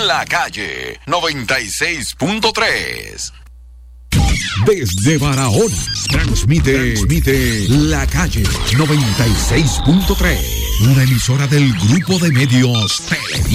La Calle 96.3. Desde Barahona, transmite La Calle 96.3, una emisora del Grupo de Medios Televisa.